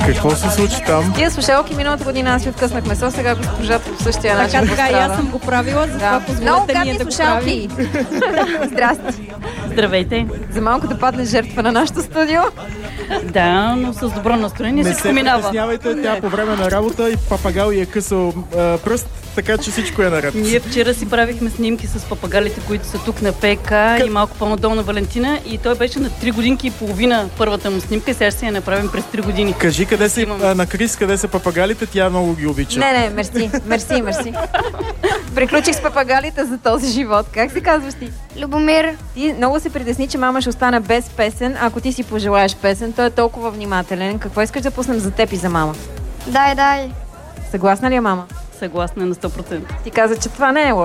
Какво се случи там? Тия слушалки миналата година аз си откъснах месо, сега госпожата по същия начин. Така, и аз съм го правила, затова позволете ние да го правим. Здрасти. Здравейте. За малко да падне жертва на нашото студио. Да, но с добро настроение Не всичко се минава. притеснявайте, тя по време на работа и папагал е късал пръст, така че всичко е наред. Ние вчера си правихме снимки с папагалите, които са тук на ПК и малко по-надолу на Валентина, и той беше на 3 годинки и половина първата му снимка и сега ще си я направим през 3 години. Кажи къде са на Крис, къде са папагалите, тя много ги обича. Не, мерси. Приключих с папагалите за този живот. Как се казваш ти? Любомир. Ти много се притесни, че мама ще остане без песен, ако ти си пожелаеш песен. Той е толкова внимателен. Какво искаш да пуснем за теб и за мама? Дай. Съгласна ли е мама? Съгласна на 100%. Ти каза, че това не е лошо.